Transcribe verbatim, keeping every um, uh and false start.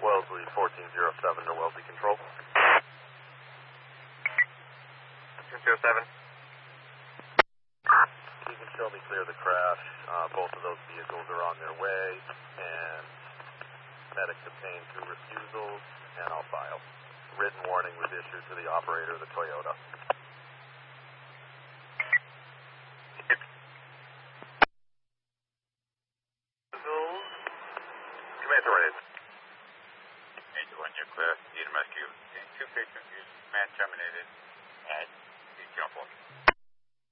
Wellesley fourteen oh seven to Wellesley Control. fourteen oh seven. You can show me clear the crash. Uh, both of those vehicles are on their way, and medics obtained two refusals, and I'll file. Written warning was issued to the operator of the Toyota. Command Tornado. eight to one, you're clear. Need a rescue. Two patrons used man terminated.